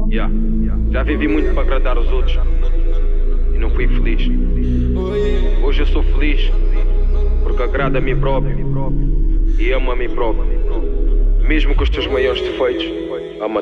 Já vivi muito para agradar os outros e não fui feliz. Hoje eu sou feliz porque agrado a mim próprio e amo a mim próprio, mesmo com os teus maiores defeitos.